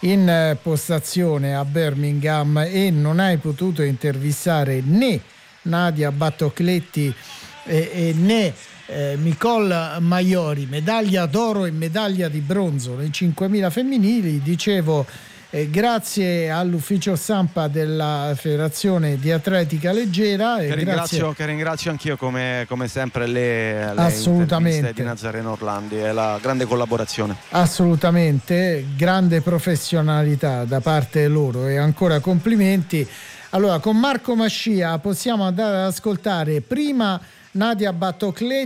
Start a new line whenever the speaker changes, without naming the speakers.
in postazione a Birmingham e non hai potuto intervistare né Nadia Battocletti né Nicole Maiori, medaglia d'oro e medaglia di bronzo nei 5.000 femminili. Dicevo, grazie all'ufficio stampa della Federazione di Atletica Leggera e
che ringrazio anch'io come sempre le
assolutamente
di Nazareno Orlandi e la grande collaborazione.
Assolutamente, grande professionalità da parte loro e ancora complimenti. Allora, con Marco Mascia possiamo andare ad ascoltare prima Nadia Battocletti